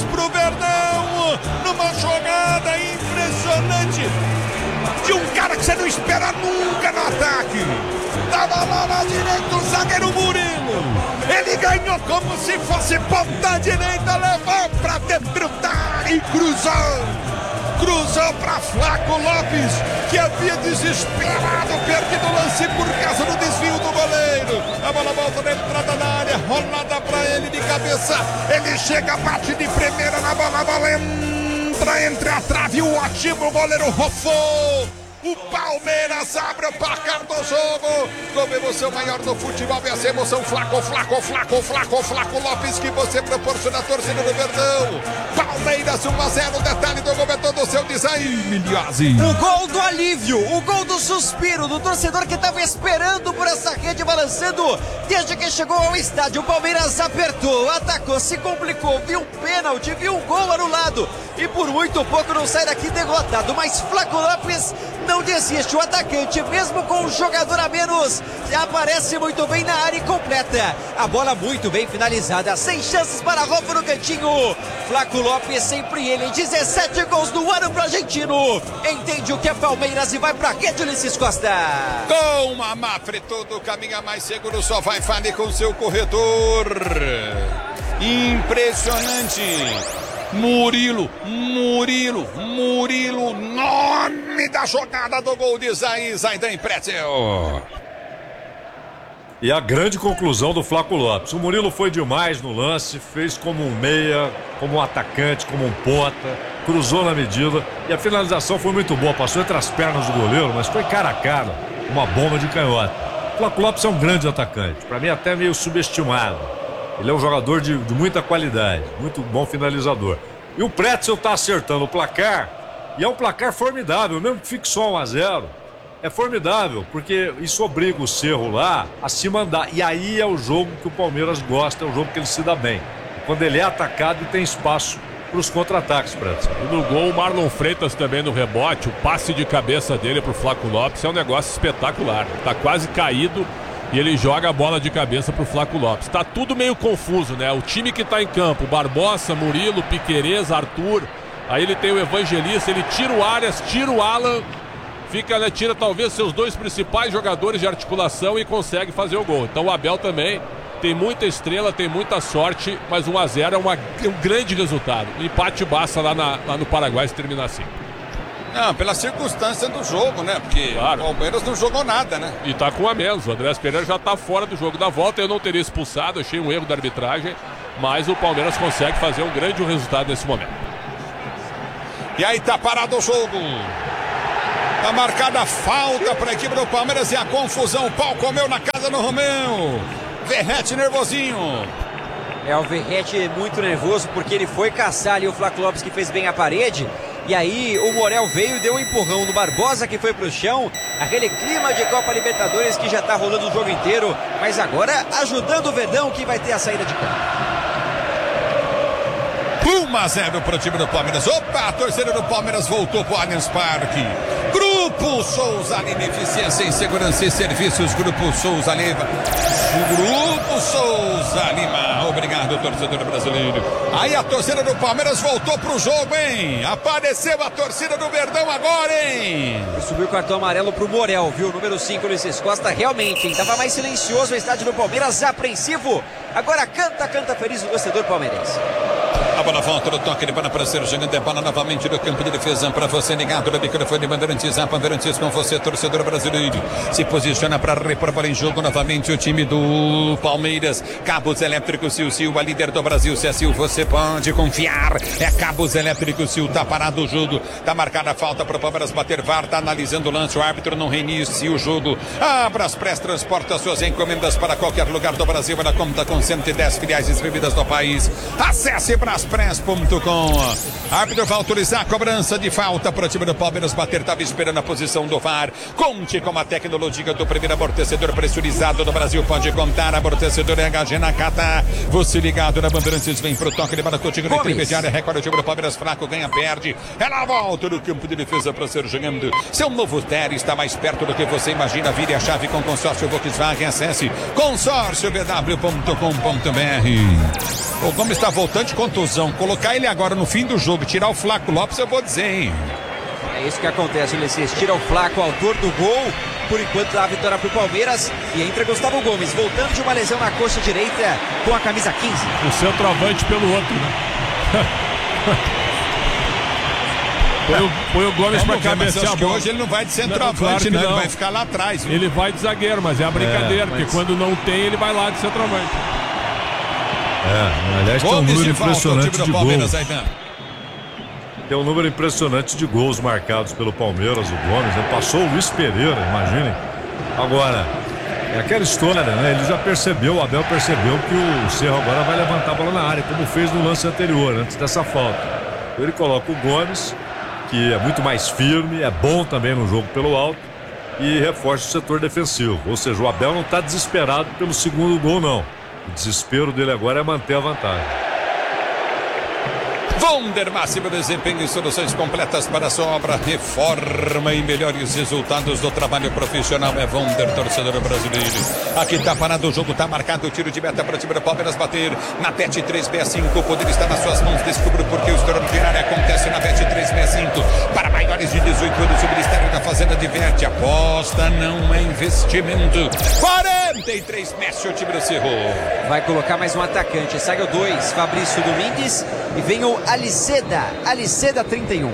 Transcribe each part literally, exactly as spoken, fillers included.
pro Verdão, numa jogada impressionante de um cara que você não espera nunca no ataque. Tava lá na direita o zagueiro Murilo. Ele ganhou como se fosse ponta direita, levou pra dentro da área e cruzou. Cruzou para Flaco Lopes, que havia desesperado, perdido o lance por causa do desvio do goleiro. A bola volta na entrada da área, rolada para ele de cabeça. Ele chega, bate de primeira na bola, a bola entra entre a trave, o ótimo goleiro rofou. O Palmeiras abre o placar do jogo. Como emoção maior do futebol, essa emoção. Flaco, Flaco, Flaco, Flaco, Flaco Lopes, que você proporciona a torcida do Verdão. Palmeiras um a zero, o detalhe do gol é todo seu design, Miliazzi. O gol do alívio, o gol do suspiro do torcedor que estava esperando por essa rede balançando desde que chegou ao estádio. O Palmeiras apertou, atacou, se complicou, viu um pênalti, viu um gol anulado e por muito pouco não sai daqui derrotado. Mas Flaco Lopes não desiste, o atacante, mesmo com um jogador a menos, aparece muito bem na área e completa. A bola muito bem finalizada, sem chances para Rolfo no cantinho. Flaco Lopes, sempre ele, dezessete gols no ano pro argentino. Entende o que é Palmeiras e vai pra rede, Ulisses Costa. Com a Mafre, todo caminho mais seguro, só vai fale com seu corretor. Impressionante. Murilo, Murilo, Murilo, nome da jogada do gol de Zay, Zaidan Pretzel. E a grande conclusão do Flaco Lopes. O Murilo foi demais no lance, fez como um meia, como um atacante, como um ponta, cruzou na medida e a finalização foi muito boa, passou entre as pernas do goleiro, mas foi cara a cara, uma bomba de canhota. O Flaco Lopes é um grande atacante, para mim até meio subestimado. Ele é um jogador de, de muita qualidade, muito bom finalizador. E o Pretzel tá acertando o placar, e é um placar formidável, mesmo que fique só um a zero. É formidável, porque isso obriga o Cerro lá a se mandar. E aí é o jogo que o Palmeiras gosta, é o jogo que ele se dá bem. Quando ele é atacado e tem espaço para os contra-ataques, Pretzel. E no gol, o Marlon Freitas também no rebote, o passe de cabeça dele pro Flaco Lopes é um negócio espetacular. Tá quase caído. E ele joga a bola de cabeça pro Flaco Lopes. Tá tudo meio confuso, né? O time que tá em campo, Barbosa, Murilo, Piquerez, Arthur. Aí ele tem o Evangelista, ele tira o Arias, tira o Alan. Fica, né? Tira talvez seus dois principais jogadores de articulação e consegue fazer o gol. Então o Abel também tem muita estrela, tem muita sorte, mas um a zero é uma, um grande resultado. O empate basta lá, na, lá no Paraguai se terminar assim. Não, pela circunstância do jogo, né? Porque claro, o Palmeiras não jogou nada, né? E tá com a menos. O Andrés Pereira já tá fora do jogo da volta. Eu não teria expulsado, achei um erro da arbitragem. Mas o Palmeiras consegue fazer um grande resultado nesse momento. E aí tá parado o jogo. Tá marcada a falta para a equipe do Palmeiras e a confusão. O pau comeu na casa do Romeu. Verrete nervosinho. É, o Verrete muito nervoso porque ele foi caçar ali o Flaco Lopes, que fez bem a parede. E aí o Morel veio e deu um empurrão no Barbosa, que foi pro chão. Aquele clima de Copa Libertadores que já tá rolando o jogo inteiro. Mas agora ajudando o Verdão, que vai ter a saída de campo. um a zero pro time do Palmeiras. Opa, a torcida do Palmeiras voltou pro Allianz Parque. Grupo Souza Lima, eficiência em segurança e serviços. Grupo Souza Lima. Grupo Souza Lima. Obrigado, torcedor brasileiro. Aí a torcida do Palmeiras voltou pro jogo, hein? Apareceu a torcida do Verdão agora, hein? E subiu o cartão amarelo pro Morel, viu? Número cinco, Ulisses Costa, realmente, hein? Tava mais silencioso o estádio do Palmeiras, apreensivo. Agora canta, canta feliz o torcedor palmeirense. A bola volta no toque de bola para ser jogando. É bola novamente do campo de defesa para você ligado no microfone Bandeirantes. A Bandeirantes com você, torcedor brasileiro. Se posiciona para repor em jogo novamente o time do Palmeiras. Cabos Elétricos Sil Sil, a líder do Brasil. Se é Sil, você pode confiar. É Cabos Elétricos Sil. Tá parado o jogo. Tá marcada a falta para o Palmeiras bater V A R. Tá analisando o lance. O árbitro não reinicia o jogo. A Braspress transporta suas encomendas para qualquer lugar do Brasil. Ela conta com cento e dez filiais distribuídas no país. Acesse Braspress ponto com. Árbitro vai autorizar a cobrança de falta para o time do Palmeiras bater. Estava esperando a posição do V A R. Conte com a tecnologia do primeiro amortecedor pressurizado do Brasil. Pode contar. Amortecedor H G Nakata. Você ligado na Bandeirantes, vem pro toque de bola contigo na intermediária. Recorde o time do Palmeiras fraco, ganha, perde. Ela volta no campo de defesa para ser jogando. Seu novo Ter está mais perto do que você imagina. Vire a chave com consórcio Volkswagen. Acesse consórcio b w ponto com ponto b r. O Gomes está voltando de contusão. Colocar ele agora no fim do jogo, tirar o Flaco Lopes, eu vou dizer, hein? É isso que acontece, Ulisses. Tira o Flaco, autor do gol. Por enquanto dá a vitória pro Palmeiras. E entra Gustavo Gomes, voltando de uma lesão na coxa direita com a camisa quinze. O centroavante pelo outro, né? Põe o, põe o Gomes pra cabecear a bola. Hoje ele não vai de centroavante, não, claro não. não. Ele vai ficar lá atrás. Viu? Ele vai de zagueiro, mas é a brincadeira, É, mas... porque quando não tem, ele vai lá de centroavante. É, aliás, tem um número impressionante de gols. Tem um número impressionante de gols marcados pelo Palmeiras, o Gomes. Ele passou o Luiz Pereira, imaginem. Agora, é aquela história, né? Ele já percebeu, o Abel percebeu que o Cerro agora vai levantar a bola na área, como fez no lance anterior, antes dessa falta. Ele coloca o Gomes, que é muito mais firme, é bom também no jogo pelo alto, e reforça o setor defensivo. Ou seja, o Abel não está desesperado pelo segundo gol, não. O desespero dele agora é manter a vantagem. Vonder, máximo desempenho e soluções completas para a sua obra, reforma e melhores resultados do trabalho profissional. É Vonder, torcedor brasileiro. Aqui está parado o jogo, está marcado o tiro de meta para o time do Palmeiras bater na Bet três sessenta e cinco. O poder está nas suas mãos. Descubra porque o extraordinário acontece na Bet três sessenta e cinco. Para maiores de dezoito anos, o Ministério da Fazenda diverte. Aposta não é investimento. quarenta e três, mexe o time do Cerro. Vai colocar mais um atacante. Sai o dois, Fabrício Domingues. E vem o Aliceda, Aliceda trinta e um.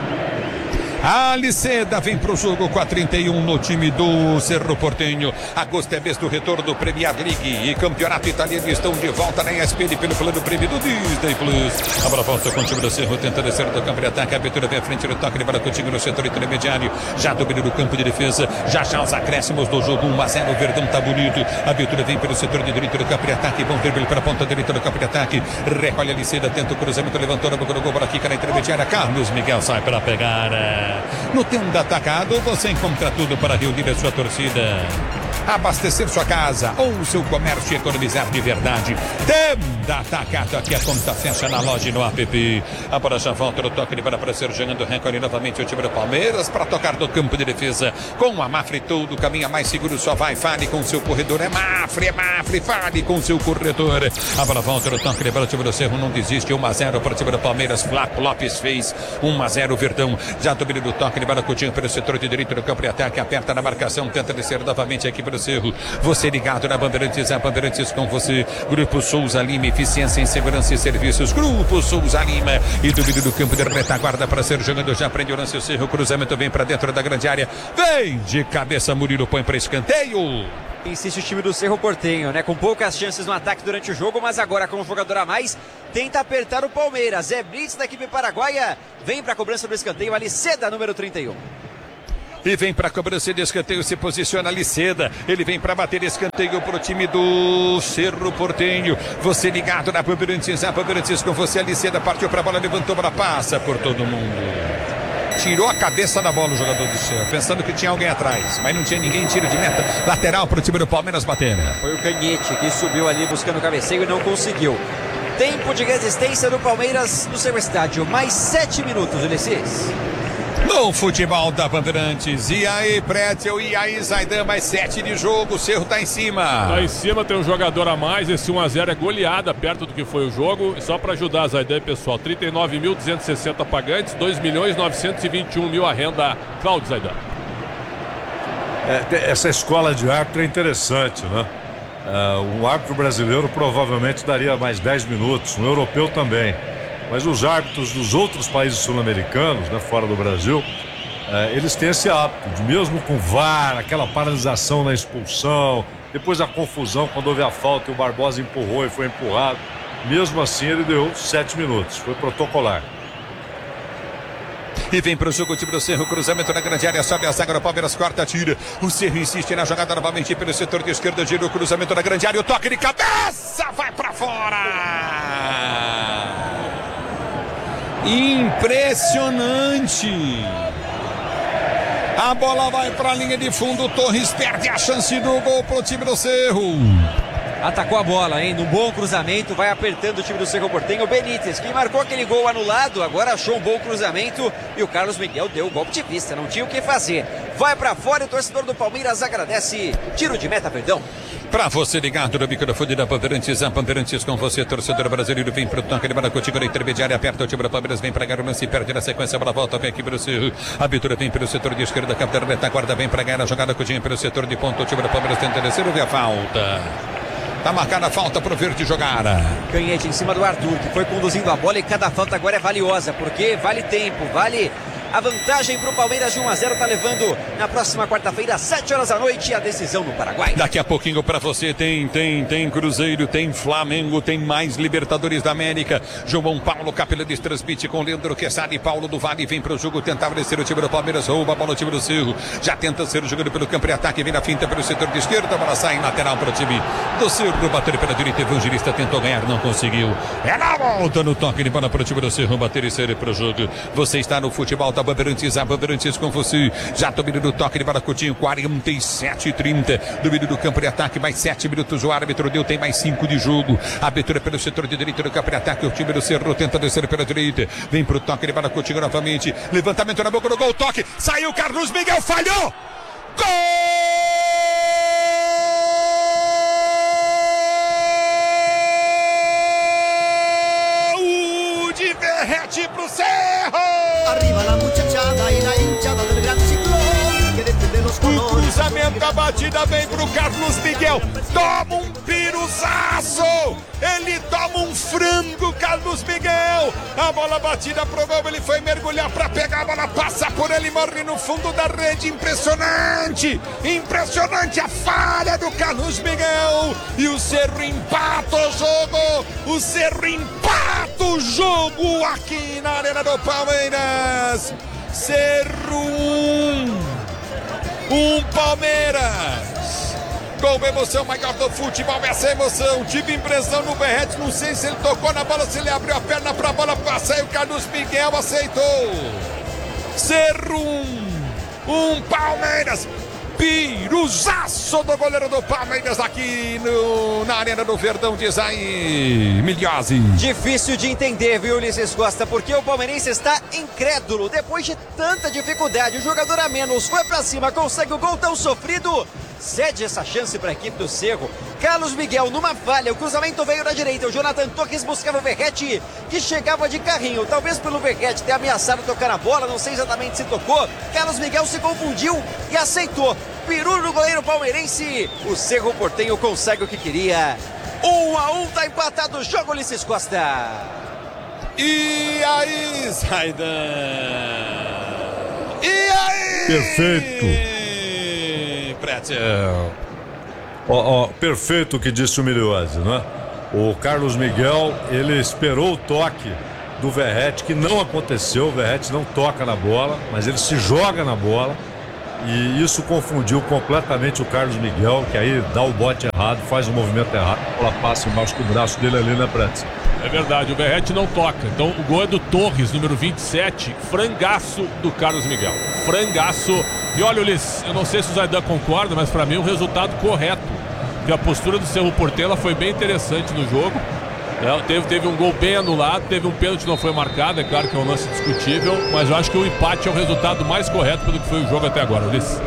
A Aliceda vem pro jogo com a trinta e um no time do Cerro Porteño. Agosto é mês do retorno do Premier League e Campeonato Italiano estão de volta na E S P N pelo plano prêmio do Disney Plus. A bola volta com o time do Cerro, tenta descer do campo de ataque. A abertura vem à frente do toque de bola contigo no setor intermediário. Já domina o campo de defesa. Já já os acréscimos do jogo. um a zero. O Verdão tá bonito. A abertura vem pelo setor de direito do campo de ataque. Bom drible para a ponta direita do campo de ataque. Recolhe a Aliceda, tenta o cruzamento, levantou na boca do gol. Bola quica na intermediária. Carlos Miguel sai para pegar. No Tenda Atacado você encontra tudo para reunir a sua torcida, abastecer sua casa ou seu comércio e economizar de verdade. Tenda Atacado, aqui a conta fecha na loja e no app. A bola já volta no toque de bola para ser jogando. Recolhe novamente o time do Palmeiras para tocar do campo de defesa. Com a Mafre todo caminho mais seguro, só vai. Fale com o seu corredor. É Mafre, é Mafre, fale com o seu corretor. A bola volta no toque de bola, o time do Cerro não desiste. um a zero para o time do Palmeiras. Flaco Lopes fez um a zero. Verdão já domina do toque de bola, Coutinho pelo setor de direito do campo de ataque. Aperta na marcação, tenta descer novamente a equipe do Cerro. Você ligado na Bandeirantes, a Bandeirantes com você. Grupo Souza Lima, eficiência em segurança e serviços. Grupo Souza Lima. E domínio do campo de retaguarda para ser jogando. Já prende o lance o Cerro. O cruzamento vem para dentro da grande área. Vem de cabeça, Murilo põe para escanteio. Insiste o time do Cerro Porteño, né? Com poucas chances no ataque durante o jogo, mas agora com um jogador a mais, tenta apertar o Palmeiras. É blitz da equipe paraguaia. Vem para a cobrança do escanteio. Aliceda, número trinta e um. E vem para a cobrança de escanteio, se posiciona Aliceda. Ele vem para bater escanteio para o time do Cerro Porteño. Você ligado na Bandeirantes, a Bandeirantes com você. Aliceda partiu para a bola, levantou para passa por todo mundo. Tirou a cabeça da bola o jogador do Cerro, pensando que tinha alguém atrás, mas não tinha ninguém. Tiro de meta, lateral para o time do Palmeiras bater. Foi o Canhete que subiu ali buscando o cabeceio e não conseguiu. Tempo de resistência do Palmeiras no seu estádio. Mais sete minutos, Ulisses. No futebol da Bandeirantes. E aí, Prétio, e aí, Zaidan, mais sete de jogo. O Cerro tá em cima. Tá em cima, tem um jogador a mais. Esse um a zero é goleada perto do que foi o jogo. E só para ajudar a Zaidan, pessoal, trinta e nove mil duzentos e sessenta pagantes, dois milhões novecentos e vinte e um mil a renda. Cláudio Zaidan. É, essa escola de árbitro é interessante, né? Uh, um árbitro brasileiro provavelmente daria mais dez minutos, um europeu também. Mas os árbitros dos outros países sul-americanos, né, fora do Brasil, eh, eles têm esse hábito de, mesmo com V A R, aquela paralisação na expulsão, depois a confusão quando houve a falta e o Barbosa empurrou e foi empurrado, mesmo assim ele deu sete minutos, foi protocolar. E vem para o jogo o time do Cerro, cruzamento na grande área, sobe a zaga do Palmeiras, corta, tira. O Cerro insiste na jogada novamente pelo setor de esquerda, gira o cruzamento na grande área, o toque de cabeça, vai para fora! Impressionante! A bola vai para a linha de fundo, Torres perde a chance do gol para o time do Cerro. Atacou a bola, hein? Num bom cruzamento, vai apertando o time do Cerro Porteño. O Benítez, que marcou aquele gol anulado, agora achou um bom cruzamento e o Carlos Miguel deu o golpe de vista, não tinha o que fazer. Vai para fora e o torcedor do Palmeiras agradece. Tiro de meta, perdão. Pra você ligado no microfone da Bandeirantes, a Bandeirantes com você, torcedor brasileiro, vem pro toque de bola contigo na intermediária, aperta o time do Palmeiras, vem pra ganhar o lance, perde na sequência, a bola volta, vem aqui pelo Cerro, a abertura vem pelo setor de esquerda, capitão retaguarda, vem pra ganhar a jogada coutinho pelo setor de ponta, o time do Palmeiras tenta descer, ouve a falta. Tá marcada a falta pro Verde jogar. Canhete em cima do Arthur, que foi conduzindo a bola, e cada falta agora é valiosa, porque vale tempo, vale a vantagem pro Palmeiras de um a zero, tá levando na próxima quarta-feira, às sete horas da noite, a decisão no Paraguai. Daqui a pouquinho pra você tem, tem, tem Cruzeiro, tem Flamengo, tem mais Libertadores da América. João Paulo Capelanes transmite com Leandro Quezada e Paulo do Vale, vem pro jogo, tentava descer o time do Palmeiras, rouba a bola o time do Cerro, já tenta ser jogando pelo campo de ataque, vem na finta pelo setor de esquerda, a bola sai em lateral pro time do Cerro, bater pela direita, Evangelista tentou ganhar, não conseguiu. É na volta no toque de bola pro time do Cerro, bater e sair pro jogo. Você está no futebol da Bandeirantes, a Bandeirantes com você, já domínio do toque de bola Coutinho, quarenta e sete e trinta, domínio do campo de ataque, mais sete minutos, o árbitro deu, tem mais cinco de jogo, abertura pelo setor de direita do campo de ataque, o time do Cerro tenta descer pela direita, vem pro toque de bola Coutinho novamente, levantamento na boca do gol, toque, saiu Carlos Miguel, falhou, gol! De Verratti pro Cerro! Arriba la muchachada y la hinchada del gran ciclón que defiende los O colores. cruzamento, a batida vem pro Carlos Miguel. Toma um piruzaço. Ele toma um frango, Carlos Miguel. A bola batida pro gol, ele foi mergulhar pra pegar a bola, passa por ele, morre no fundo da rede. Impressionante, impressionante a falha do Carlos Miguel. E o Cerro empata o jogo. O Cerro empata o jogo aqui na Arena do Palmeiras. Cerro um, um Palmeiras. Gol, emoção maior do futebol, essa emoção. Tive impressão no Verratti, não sei se ele tocou na bola, se ele abriu a perna pra bola passar e o Carlos Miguel aceitou. Cerro um, um Palmeiras. Piruzaço do goleiro do Palmeiras aqui no, na Arena do Verdão, diz aí Milhazzi. Difícil de entender, viu, Ulisses Costa, porque o palmeirense está incrédulo. Depois de tanta dificuldade, o jogador a menos foi pra cima, consegue o gol tão sofrido, cede essa chance para a equipe do Cerro. Carlos Miguel numa falha, o cruzamento veio da direita, o Jonathan Torres buscava o Verratti, que chegava de carrinho, talvez pelo Verratti ter ameaçado tocar na bola, não sei exatamente se tocou. Carlos Miguel se confundiu e aceitou. Peru no goleiro palmeirense, o Cerro Porteño consegue o que queria. Um a um, tá empatado o jogo, Ulisses Costa. E aí, Zaidan? E aí? Perfeito. Pretzel. Ó, ó, perfeito o que disse o Milhazzi, não é? O Carlos Miguel, ele esperou o toque do Verratti, que não aconteceu. O Verratti não toca na bola, mas ele se joga na bola. E isso confundiu completamente o Carlos Miguel, que aí dá o bote errado, faz o movimento errado, a bola passa embaixo do braço dele ali na Pretzel. É verdade, o Verratti não toca. Então o gol é do Torres, número vinte e sete. Frangaço do Carlos Miguel. Frangaço. E olha, Ulisses, eu não sei se o Zaidan concorda, mas para mim o resultado correto. Porque a postura do Cerro Porteño foi bem interessante no jogo. É, teve, teve um gol bem anulado, teve um pênalti que não foi marcado, é claro que é um lance discutível, mas eu acho que o empate é o resultado mais correto pelo que foi o jogo até agora, Ulisses.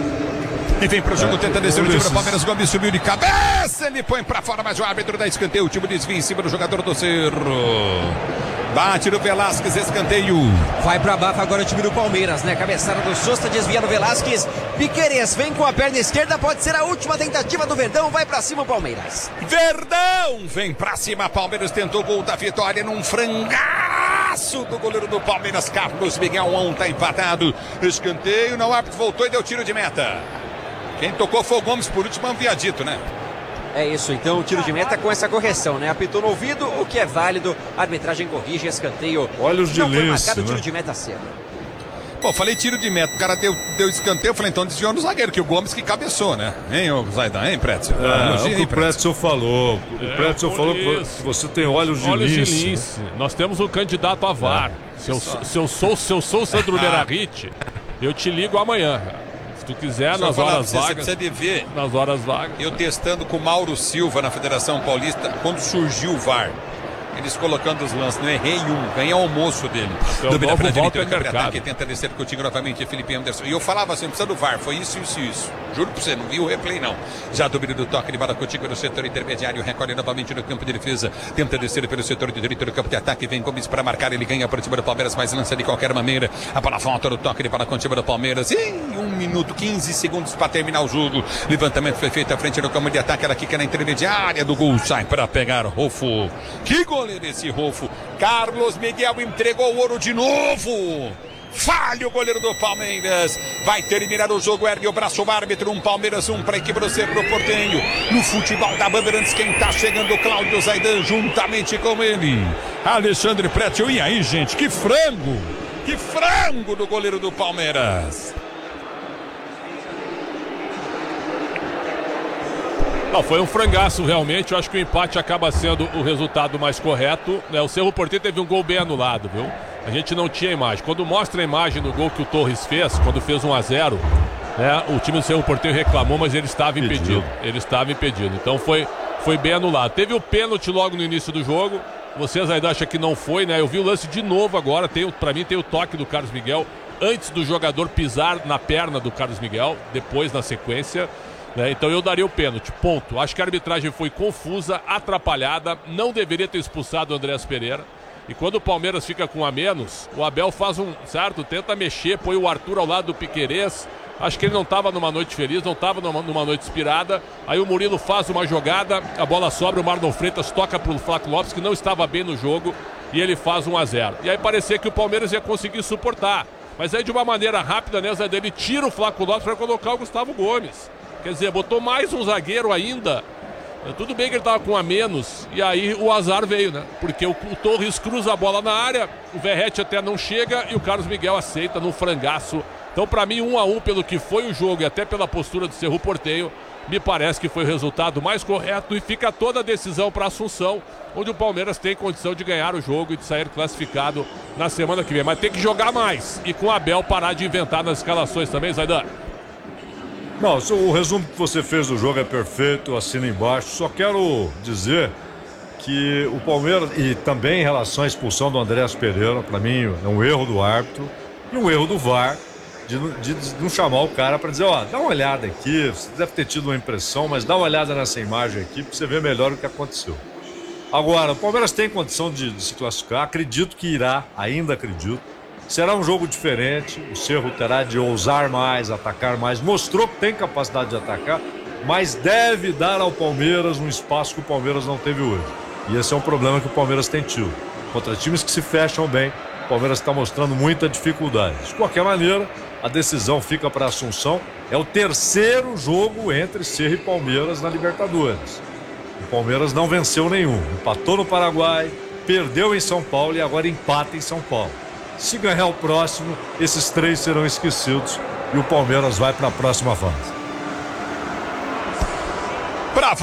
E vem pro jogo, tenta descer o time do Palmeiras, Gomes subiu de cabeça, ele põe pra fora, mas o árbitro dá escanteio, o time desvia em cima do jogador do Cerro. Bate no Velasquez, escanteio. Vai pra bafa agora o time do Palmeiras, né? Cabeçada do Sosta, desvia no Velasquez. Piquerez vem com a perna esquerda, pode ser a última tentativa do Verdão, vai pra cima o Palmeiras. Verdão vem pra cima, Palmeiras tentou o gol da vitória num frangaço do goleiro do Palmeiras, Carlos Miguel. Um tá empatado, escanteio, não, o árbitro voltou e deu tiro de meta. Quem tocou foi o Gomes, por último havia dito, né? É isso, então o tiro de meta com essa correção, né? Apitou no ouvido, o que é válido, a arbitragem corrige, escanteio. Olha os de não foi lince, marcado o tiro né? de meta cedo. Pô, falei tiro de meta, o cara deu, deu escanteio, eu falei, então desviou no zagueiro, que o Gomes que cabeçou, né? Hein, ô Zaidan, hein, Pretzel? É, Elogio, é o que hein, o Pretzel falou. O É, Pretzel por falou que isso. você tem olhos de Olhos lince. de lince. Nós temos um candidato a V A R. Se eu, se eu sou, se eu sou o Sandro Lerarite, eu te ligo amanhã. Se tu quiser, Só nas falar pra horas você, você vagas. precisa de ver. Nas horas vagas. Eu testando com o Mauro Silva na Federação Paulista, quando surgiu o V A R. Eles colocando os lances, não errei um, ganhei o almoço dele. Então, Domina novo pra Walter direita, Mercado. ataque, tenta descer com o Tigo novamente, Felipe Anderson. E eu falava assim, precisa do V A R, foi isso, isso e isso. Juro pra você, não viu o replay não. Já domínio do toque de bola contigo no setor intermediário, recolhe novamente no campo de defesa, tenta descer pelo setor de direito do campo de ataque, vem Gomes para marcar, ele ganha por cima do Palmeiras, mas lança de qualquer maneira. A bola volta no toque de bola contigo do Palmeiras. E um minuto, quinze segundos para terminar o jogo. Levantamento foi feito à frente do campo de ataque, ela quica na intermediária do gol, sai para pegar Rolfo. Que goleiro esse Rolfo. Carlos Miguel entregou o ouro de novo. Falha o goleiro do Palmeiras. Vai terminar o jogo. Ergue o braço o árbitro. Um Palmeiras, um para a equipe do Cerro Porteño. No futebol da Bandeirantes, quem tá chegando? Cláudio Zaidan, juntamente com ele, Alexandre Prétio. E aí, gente? Que frango! Que frango do goleiro do Palmeiras. Não, foi um frangaço realmente. Eu acho que o empate acaba sendo o resultado mais correto, né? O Cerro Porteño teve um gol bem anulado, viu? A gente não tinha imagem. Quando mostra a imagem do gol que o Torres fez, quando fez um a zero, né, o time do Cerro Porteño reclamou, mas ele estava impedido. Ele estava impedido. Então foi, foi bem anulado. Teve o pênalti logo no início do jogo. Vocês ainda acham que não foi, né? Eu vi o lance de novo agora. Tem, pra mim tem o toque do Carlos Miguel antes do jogador pisar na perna do Carlos Miguel, depois na sequência. Né? Então eu daria o pênalti, ponto. Acho que a arbitragem foi confusa, atrapalhada. Não deveria ter expulsado o Andréas Pereira. E quando o Palmeiras fica com um a menos, o Abel faz um, certo, tenta mexer, põe o Arthur ao lado do Piquerez. Acho que ele não estava numa noite feliz, não estava numa, numa noite inspirada. Aí o Murilo faz uma jogada, a bola sobra, o Marlon Freitas toca para o Flaco Lopes, que não estava bem no jogo, e ele faz um a zero. E aí parecia que o Palmeiras ia conseguir suportar. Mas aí de uma maneira rápida, né, Zé, ele tira o Flaco Lopes para colocar o Gustavo Gomes. Quer dizer, botou mais um zagueiro ainda. Tudo bem que ele estava com um a menos, e aí o azar veio, né? Porque o, o Torres cruza a bola na área, o Verratti até não chega e o Carlos Miguel aceita no frangaço. Então, para mim, um a um pelo que foi o jogo e até pela postura do Cerro Porteño, me parece que foi o resultado mais correto e fica toda a decisão para Assunção, onde o Palmeiras tem condição de ganhar o jogo e de sair classificado na semana que vem. Mas tem que jogar mais e com o Abel parar de inventar nas escalações também, Zaidan. Não, o resumo que você fez do jogo é perfeito, assina embaixo. Só quero dizer que o Palmeiras, e também em relação à expulsão do Andréas Pereira, para mim é um erro do árbitro e um erro do V A R de, de, de não chamar o cara para dizer, ó, dá uma olhada aqui, você deve ter tido uma impressão, mas dá uma olhada nessa imagem aqui para você ver melhor o que aconteceu. Agora, o Palmeiras tem condição de, de se classificar, acredito que irá, ainda acredito. Será um jogo diferente, o Cerro terá de ousar mais, atacar mais, mostrou que tem capacidade de atacar, mas deve dar ao Palmeiras um espaço que o Palmeiras não teve hoje. E esse é um problema que o Palmeiras tem tido. Contra times que se fecham bem, o Palmeiras está mostrando muita dificuldade. De qualquer maneira, a decisão fica para Assunção. É o terceiro jogo entre Cerro e Palmeiras na Libertadores. O Palmeiras não venceu nenhum, empatou no Paraguai, perdeu em São Paulo e agora empata em São Paulo. Se ganhar o próximo, esses três serão esquecidos e o Palmeiras vai para a próxima fase. Bravo!